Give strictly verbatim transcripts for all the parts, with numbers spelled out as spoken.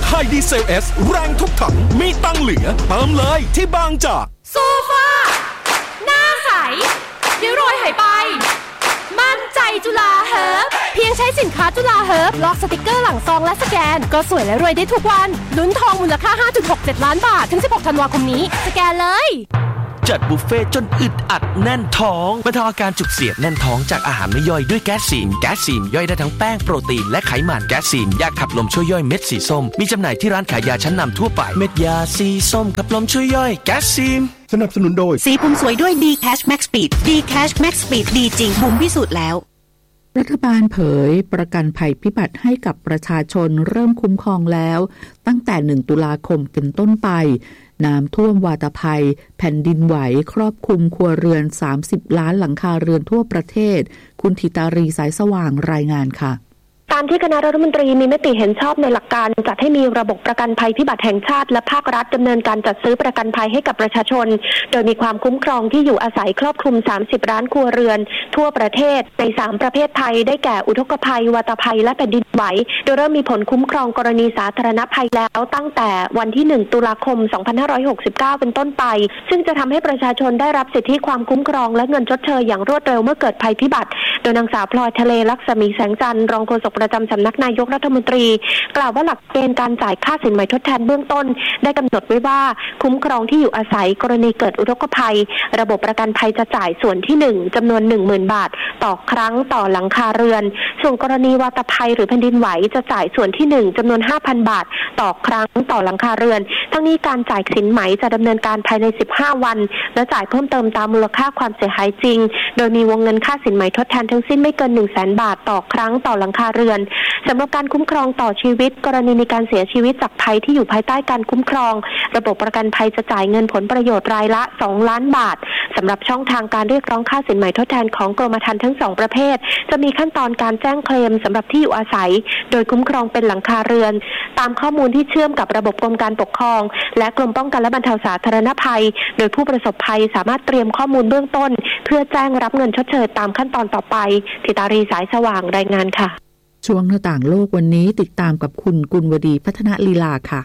ไฮดีเซล เอส แรงทุกถังมีตังเหลือเติมเลยที่บางจากโซฟาหน้าใสเดี๋ยวรอยหายไปมั่นใจจุฬาเฮิร์บเพียงใช้สินค้าจุฬาเฮิร์บลอกสติกเกอร์หลังซองและสแกนก็สวยและรวยได้ทุกวันลุ้นทองมูลค่า ห้าจุดหกเจ็ด ล้านบาทถึงสิบหกธันวาคมนี้สแกนเลยจัดบุฟเฟ่จนอึดอัดแน่นท้องบรรเทาอาการจุกเสียดแน่นท้องจากอาหารไม่ย่อยด้วยแก๊สซีนแก๊สซีนย่อยได้ทั้งแป้งโปรตีนและไขมันแก๊สซีนยาขับลมช่วยย่อยเม็ดสีส้มมีจำหน่ายที่ร้านขายยาชั้นนำทั่วไปเม็ดยาสีส้มขับลมช่วยย่อยแก๊สซีนสนับสนุนโดยสีผมสวยด้วย D-Cash Max Speed D-Cash Max Speed ดีจริงบุ๋มพิสูจน์แล้วรัฐบาลเผยประกันภัยพิบัติให้กับประชาชนเริ่มคุ้มครองแล้วตั้งแต่หนึ่งตุลาคมเป็นต้นไปน้ำท่วมวาตภัยแผ่นดินไหวครอบคลุมครัวเรือนสามสิบล้านหลังคาเรือนทั่วประเทศคุณธิตารีสายสว่างรายงานค่ะตามที่คณะรัฐมนตรีมีมติเห็นชอบในหลักการจัดให้มีระบบประกันภัยพิบัติแห่งชาติและภาครัฐดำเนินการจัดซื้อประกันภัยให้กับประชาชนโดยมีความคุ้มครองที่อยู่อาศัยครอบคลุมสามสิบล้านครัวเรือนทั่วประเทศในสามประเภทภัยได้แก่อุทกภัยวาตภัยและแผ่นดินไหวโดยเริ่มมีผลคุ้มครองกรณีสาธารณภัยแล้วตั้งแต่วันที่หนึ่งตุลาคมสองพันห้าร้อยหกสิบเก้าเป็นต้นไปซึ่งจะทำให้ประชาชนได้รับสิทธิความคุ้มครองและเงินชดเชยอย่างรวดเร็วเมื่อเกิดภัยพิบัติโดยนางสาวพลอยทะเลลักษมีแสงจันทร์รองโฆษกประจำสำนักนายกรัฐมนตรีกล่าวว่าหลักเกณฑ์การจ่ายค่าสินไหมทดแทนเบื้องต้นได้กำหนดไว้ว่าคุ้มครองที่อยู่อาศัยกรณีเกิดอุทกภัยระบบประกันภัยจะจ่ายส่วนที่หนึ่งจำนวน หนึ่งหมื่น บาทต่อครั้งต่อหลังคาเรือนส่วนกรณีวาตภัยหรือแผ่นดินไหวจะจ่ายส่วนที่หนึ่งจำนวน ห้าพัน บาทต่อครั้งต่อหลังคาเรือนทั้งนี้การจ่ายสินไหมจะดำเนินการภายในสิบห้าวันและจ่ายเพิ่มเติมตามมูลค่าความเสียหายจริงโดยมีวงเงินค่าสินไหมทดแทนทั้งสิ้นไม่เกิน หนึ่งแสน บาทต่อครั้งต่อหลังคาเรือนสำหรับการคุ้มครองต่อชีวิตกรณีมีการเสียชีวิตจากภัยที่อยู่ภายใต้การคุ้มครองระบบประกันภัยจะจ่ายเงินผลประโยชน์รายละสองล้านบาทสำหรับช่องทางการเรียกร้องค่าสินไหมทดแทนของกรมธรรม์ทั้งสองประเภทจะมีขั้นตอนการแจ้งเคลมสำหรับที่อยู่อาศัยโดยคุ้มครองเป็นหลังคาเรือนตามข้อมูลที่เชื่อมกับระบบกรมการปกครองและกรมป้องกันและบรรเทาสาธารณภัยโดยผู้ประสบภัยสามารถเตรียมข้อมูลเบื้องต้นเพื่อแจ้งรับเงินชดเชยตามขั้นตอนต่อไปธิตารีสายสว่างรายงานค่ะช่วงหน้าต่างโลกวันนี้ติดตามกับคุณกุลวดีพัฒนลีลาค่ะ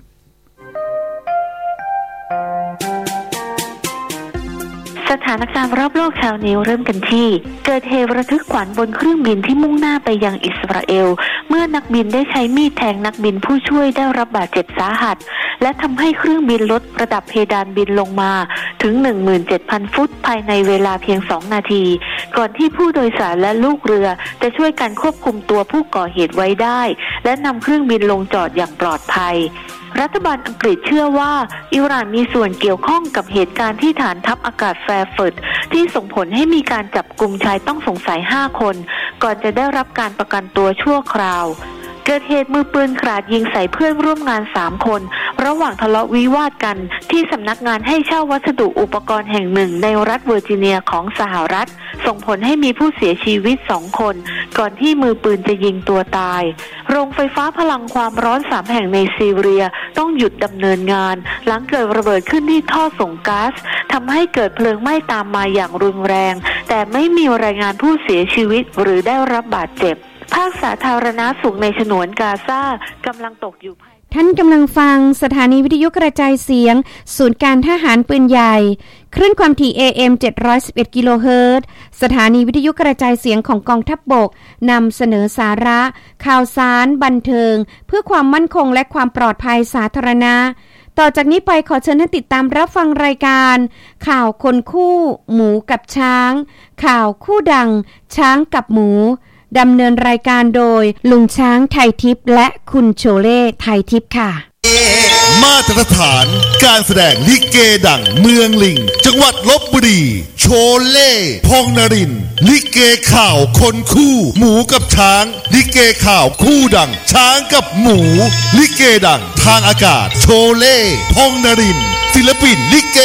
สถานการณ์รอบโลกเช้านี้เริ่มกันที่เกิดเหตุระทึกขวัญบนเครื่องบินที่มุ่งหน้าไปยังอิสราเอลเมื่อนักบินได้ใช้มีดแทงนักบินผู้ช่วยได้รับบาดเจ็บสาหัสและทำให้เครื่องบินลดระดับเพดานบินลงมาถึง หนึ่งหมื่นเจ็ดพัน ฟุตภายในเวลาเพียงสองนาทีก่อนที่ผู้โดยสารและลูกเรือจะช่วยกันควบคุมตัวผู้ก่อเหตุไว้ได้และนำเครื่องบินลงจอดอย่างปลอดภัยรัฐบาลอังกฤษเชื่อว่าอิหร่านมีส่วนเกี่ยวข้องกับเหตุการณ์ที่ฐานทัพอากาศแฟร์เฟิร์ตที่ส่งผลให้มีการจับกุมชายต้องสงสัยห้าคนก่อนจะได้รับการประกันตัวชั่วคราวเกิดเหตุมือปืนกราดยิงใส่เพื่อนร่วมงานสามคนระหว่างทะเลาะวิวาทกันที่สำนักงานให้เช่าวัสดุอุปกรณ์แห่งหนึ่งในรัฐเวอร์จิเนียของสหรัฐส่งผลให้มีผู้เสียชีวิตสองคนก่อนที่มือปืนจะยิงตัวตายโรงไฟฟ้าพลังความร้อนสามแห่งในซีเรียต้องหยุดดำเนินงานหลังเกิดระเบิดขึ้นที่ท่อส่งก๊าซทำให้เกิดเพลิงไหม้ตามมาอย่างรุนแรงแต่ไม่มีรายงานผู้เสียชีวิตหรือได้รับบาดเจ็บภาคสาธารณสุขในฉนวนกาซากำลังตกอยู่ท่านกำลังฟังสถานีวิทยุกระจายเสียงศูนย์การทหารปืนใหญ่คลื่นความถี่ เอ เอ็ม เจ็ดร้อยสิบเอ็ด กิโลเฮิรตซ์สถานีวิทยุกระจายเสียงของกองทัพบกนำเสนอสาระข่าวสารบันเทิงเพื่อความมั่นคงและความปลอดภัยสาธารณะต่อจากนี้ไปขอเชิญท่านติดตามรับฟังรายการข่าวคนคู่หมูกับช้างข่าวคู่ดังช้างกับหมูดำเนินรายการโดยลุงช้างไทยทิพย์และคุณโชเล่ไทยทิพย์ค่ะมาตรฐานการแสดงลิเกดังเมืองลิงจังหวัดลพบุรีโชเล่พงนรินทร์ลิเกข่าวคนคู่หมูกับช้างลิเกข่าวคู่ดังช้างกับหมูลิเกดังทางอากาศโชเล่พงนรินทร์ศิลปินลิเก